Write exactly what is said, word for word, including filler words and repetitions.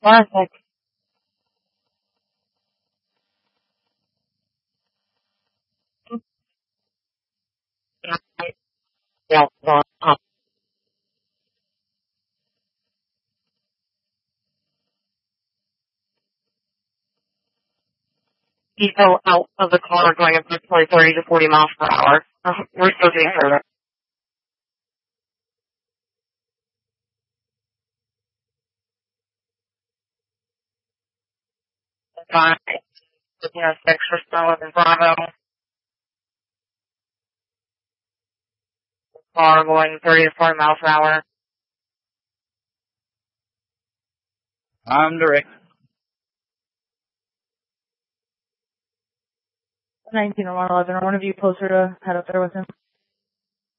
Classic. Yeah, well, uh, he fell out of the car going approximately thirty to forty miles per hour. Uh, we're still getting further. Five, you know, six or so in Bravo. Car going thirty to forty miles per hour. I'm direct. nineteen or one eleven, or one of you closer to head up there with him.